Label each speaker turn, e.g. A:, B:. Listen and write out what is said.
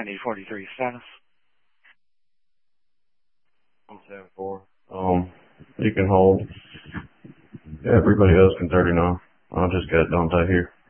A: 9043 status.
B: 174. You can hold. Everybody else can 39. I'll just get Dante here.